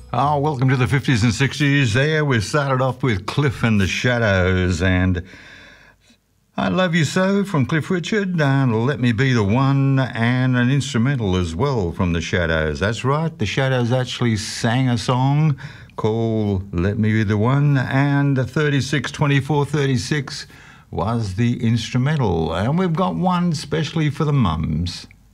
Oh, welcome to the 50s and 60s. There, we started off with Cliff and the Shadows and I Love You So from Cliff Richard and Let Me Be the One and an instrumental as well from the Shadows. That's right, the Shadows actually sang a song called Let Me Be the One and 362436 was the instrumental. And we've got one specially for the mums.